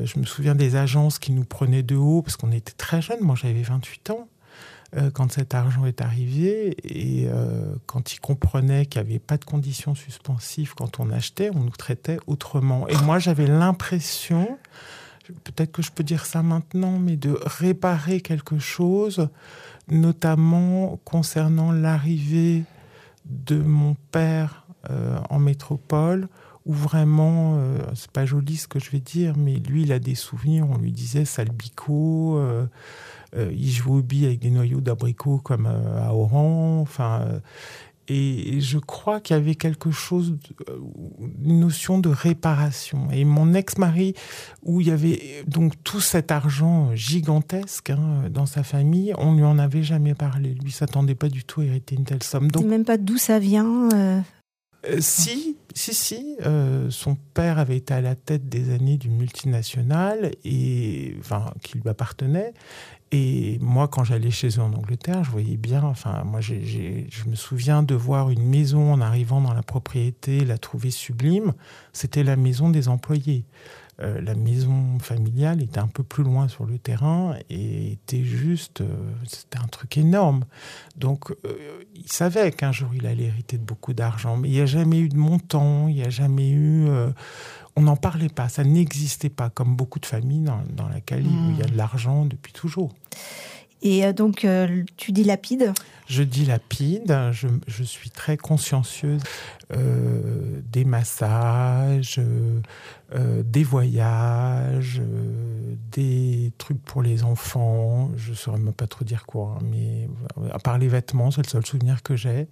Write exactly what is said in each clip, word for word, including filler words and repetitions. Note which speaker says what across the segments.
Speaker 1: je me souviens des agences qui nous prenaient de haut, parce qu'on était très jeunes. Moi, j'avais vingt-huit ans euh, quand cet argent est arrivé. Et euh, quand ils comprenaient qu'il n'y avait pas de conditions suspensives quand on achetait, on nous traitait autrement. Et moi, j'avais l'impression, peut-être que je peux dire ça maintenant, mais de réparer quelque chose, notamment concernant l'arrivée de mon père euh, en métropole, où vraiment, euh, c'est pas joli ce que je vais dire, mais lui, il a des souvenirs, on lui disait sale bico, euh, euh, il jouait aux billes avec des noyaux d'abricot comme euh, à Oran, enfin... Euh, et, et je crois qu'il y avait quelque chose, de, une notion de réparation. Et mon ex-mari, où il y avait donc tout cet argent gigantesque hein, dans sa famille, on ne lui en avait jamais parlé. Lui ne s'attendait pas du tout à hériter une telle somme. Donc,
Speaker 2: c'est même pas d'où ça vient euh...
Speaker 1: Euh, si, si, si. Euh, son père avait été à la tête des années d'une multinationale et, enfin, qui lui appartenait. Et moi, quand j'allais chez eux en Angleterre, je voyais bien. Enfin, moi, j'ai, j'ai, je me souviens de voir une maison en arrivant dans la propriété, la trouver sublime. C'était la maison des employés. Euh, la maison familiale était un peu plus loin sur le terrain et était juste... Euh, c'était un truc énorme. Donc, euh, il savait qu'un jour, il allait hériter de beaucoup d'argent. Mais il n'y a jamais eu de montant, il n'y a jamais eu... Euh, on n'en parlait pas, ça n'existait pas, comme beaucoup de familles dans, dans laquelle mmh. il y a de l'argent depuis toujours.
Speaker 2: Et euh, donc, euh, tu dilapides ?
Speaker 1: Je dilapide, je, je suis très consciencieuse euh, des massages, euh, des voyages, euh, des trucs pour les enfants. Je ne saurais même pas trop dire quoi, mais à part les vêtements, c'est le seul souvenir que j'ai.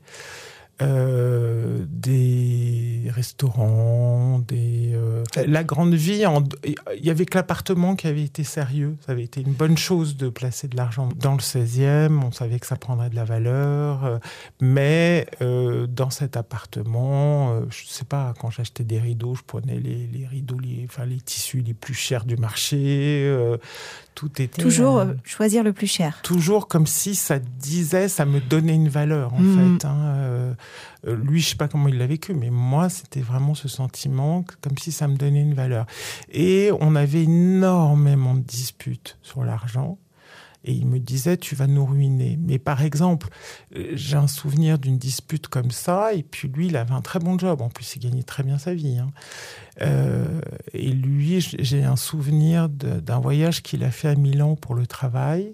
Speaker 1: Euh, des restaurants, des euh, la grande vie. En... Il y avait que l'appartement qui avait été sérieux. Ça avait été une bonne chose de placer de l'argent dans le seizième. On savait que ça prendrait de la valeur, euh, mais euh, dans cet appartement, euh, je sais pas. Quand j'achetais des rideaux, je prenais les, les rideaux, les, enfin les tissus les plus chers du marché. Euh, tout était
Speaker 2: toujours euh, choisir le plus cher.
Speaker 1: Toujours comme si ça disait, ça me donnait une valeur en mmh. fait. Hein, euh, lui, je sais pas comment il l'a vécu, mais moi, c'était vraiment ce sentiment, comme si ça me donnait une valeur. Et on avait énormément de disputes sur l'argent. Et il me disait, tu vas nous ruiner. Mais par exemple, j'ai un souvenir d'une dispute comme ça, et puis lui, il avait un très bon job. En plus, il gagnait très bien sa vie. Hein. Euh, et lui, j'ai un souvenir de, d'un voyage qu'il a fait à Milan pour le travail.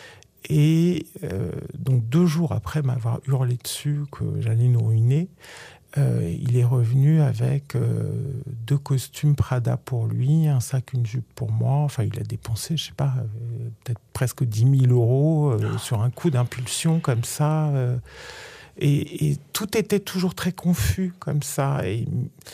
Speaker 1: Et euh, donc, deux jours après m'avoir hurlé dessus que j'allais nous ruiner, euh, il est revenu avec euh, deux costumes Prada pour lui, un sac, une jupe pour moi. Enfin, il a dépensé, je sais pas, euh, peut-être presque dix mille euros euh, oh. sur un coup d'impulsion comme ça. Euh, et, et tout était toujours très confus comme ça. Et,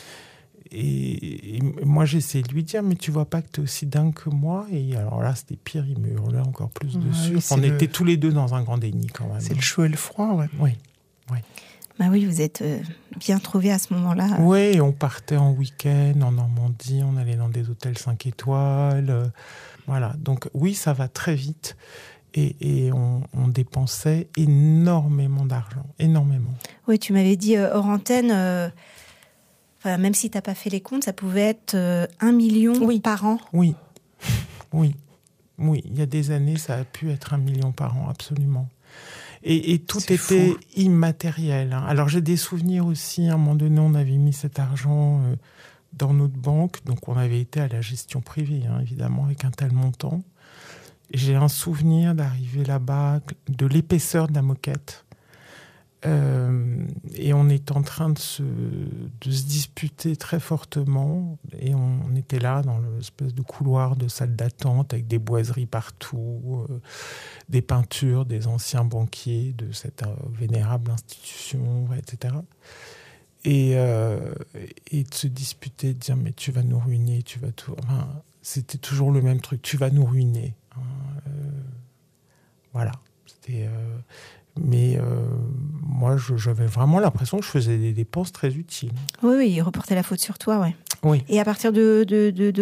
Speaker 1: et, et moi, j'essayais de lui dire, mais tu vois pas que t'es aussi dingue que moi? Et alors là, c'était pire, il me hurlait encore plus ouais, dessus. Enfin, on le... était tous les deux dans un grand déni quand même.
Speaker 3: C'est le chaud et le froid, ouais.
Speaker 1: Oui, oui.
Speaker 2: Bah oui, vous êtes euh, bien trouvés à ce moment-là.
Speaker 1: Oui, on partait en week-end en Normandie, on allait dans des hôtels cinq étoiles. Euh, voilà, donc oui, ça va très vite. Et, et on, on dépensait énormément d'argent, énormément.
Speaker 2: Oui, tu m'avais dit euh, hors antenne, euh, enfin, même si tu n'as pas fait les comptes, ça pouvait être euh, un million oui. par an.
Speaker 1: Oui, oui, oui. Il y a des années, ça a pu être un million par an, absolument. Et, et tout c'est était fou. Immatériel. Hein. Alors, j'ai des souvenirs aussi. À un moment donné, on avait mis cet argent euh, dans notre banque. Donc, on avait été à la gestion privée, hein, évidemment, avec un tel montant. Et j'ai un souvenir d'arriver là-bas, de l'épaisseur de la moquette. Euh, et on est en train de se, de se disputer très fortement. Et on, on était là dans l'espèce de couloir de salle d'attente avec des boiseries partout, euh, des peintures des anciens banquiers de cette euh, vénérable institution, et cetera. Et, euh, et de se disputer, de dire mais tu vas nous ruiner, tu vas tout. Enfin, c'était toujours le même truc, tu vas nous ruiner. Hein, euh, voilà. C'était. Euh, Mais euh, moi, je, j'avais vraiment l'impression que je faisais des dépenses très utiles.
Speaker 2: Oui, oui, il reportait la faute sur toi, ouais.
Speaker 1: Oui.
Speaker 2: Et à partir de, de, de, de